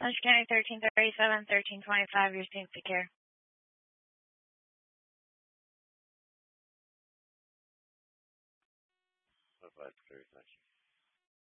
Orange County 1337, 1325, your student care. Bye-bye, thank you.